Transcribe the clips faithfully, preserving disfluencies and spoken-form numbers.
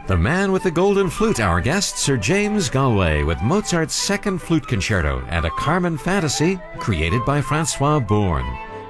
The man with the golden flute, our guest, Sir James Galway, with Mozart's second flute concerto and a Carmen fantasy created by Francois Bourne.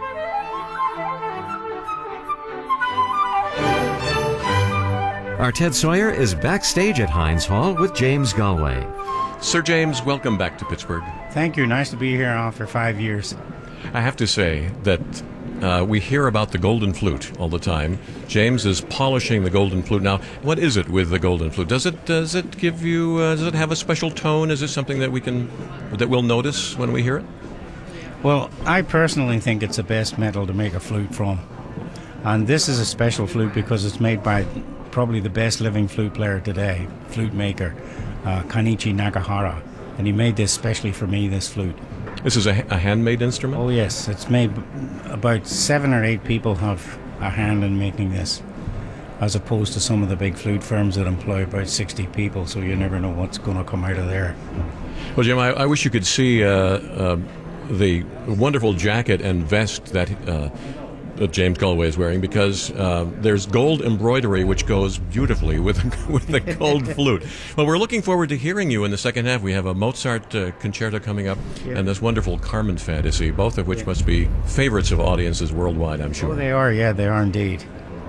Our Ted Sawyer is backstage at Heinz Hall with James Galway. Sir James, welcome back to Pittsburgh. Thank you. Nice to be here after five years. I have to say that uh, we hear about the golden flute all the time. James is polishing the golden flute. Now, what is it with the golden flute? Does it does it give you uh, does it have a special tone? Is it something that we can that we'll notice when we hear it? Well, I personally think it's the best metal to make a flute from. And this is a special flute because it's made by probably the best living flute player today, flute maker, uh, Kanichi Nakahara. And he made this specially for me, this flute. This is a, a handmade instrument? Oh, yes. It's made, about seven or eight people have a hand in making this, as opposed to some of the big flute firms that employ about sixty people, so you never know what's going to come out of there. Well, Jim, I, I wish you could see uh, uh, the wonderful jacket and vest that uh, that James Galway is wearing, because uh, there's gold embroidery which goes beautifully with with the gold flute. Well, we're looking forward to hearing you in the second half. We have a Mozart uh, concerto coming up, yeah, and this wonderful Carmen fantasy, both of which, yeah, must be favorites of audiences worldwide, I'm sure. Oh, they are, yeah, they are indeed.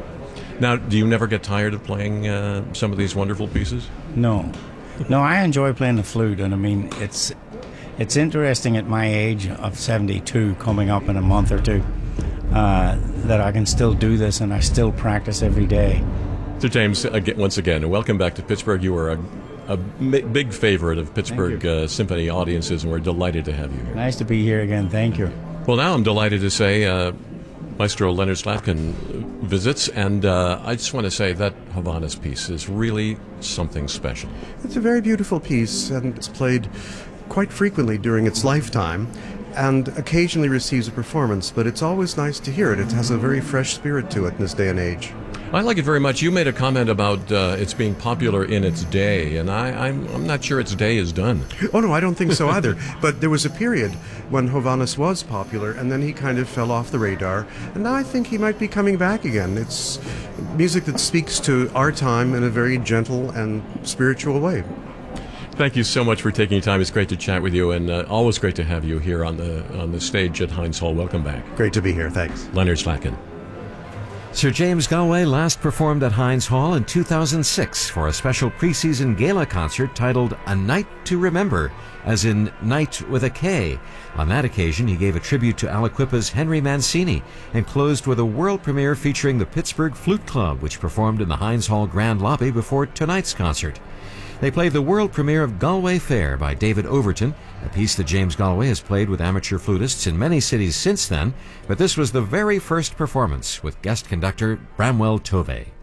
Now, do you never get tired of playing uh, some of these wonderful pieces? No. No, I enjoy playing the flute, and I mean, it's it's interesting at my age of seventy-two, coming up in a month or two, Uh, that I can still do this, and I still practice every day. Sir James, again, once again, welcome back to Pittsburgh. You are a, a big favorite of Pittsburgh uh, Symphony audiences, and we're delighted to have you here. Nice to be here again. Thank you. Well, now I'm delighted to say uh, Maestro Leonard Slatkin visits, and uh, I just want to say that Hovhannes piece is really something special. It's a very beautiful piece, and it's played quite frequently during its lifetime, and occasionally receives a performance, but it's always nice to hear it. It has a very fresh spirit to it in this day and age. I like it very much. You made a comment about uh, its being popular in its day, and I, I'm, I'm not sure its day is done. Oh, no, I don't think so either. But there was a period when Hovhannes was popular, and then he kind of fell off the radar, and now I think he might be coming back again. It's music that speaks to our time in a very gentle and spiritual way. Thank you so much for taking time. It's great to chat with you, and uh, always great to have you here on the on the stage at Heinz Hall. Welcome back. Great to be here. Thanks. Leonard Slatkin. Sir James Galway last performed at Heinz Hall in two thousand six for a special preseason gala concert titled A Night to Remember, as in Night with a K. On that occasion, he gave a tribute to Aliquippa's Henry Mancini and closed with a world premiere featuring the Pittsburgh Flute Club, which performed in the Heinz Hall Grand Lobby before tonight's concert. They played the world premiere of Galway Fair by David Overton, a piece that James Galway has played with amateur flutists in many cities since then, but this was the very first performance with guest conductor Bramwell Tovey.